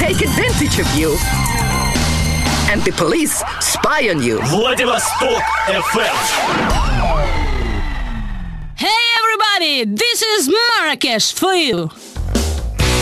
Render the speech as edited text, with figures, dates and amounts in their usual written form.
take advantage of you. And the police spy on you. Vladivostok FM. Hey everybody, this is Marrakesh for you.